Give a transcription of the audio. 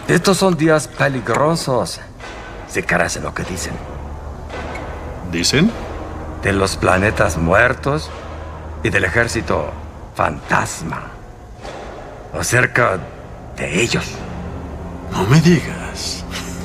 Estos son días peligrosos, si crees en lo que dicen. ¿Dicen? De los planetas muertos y del ejército fantasma. O cerca de ellos. No me digas.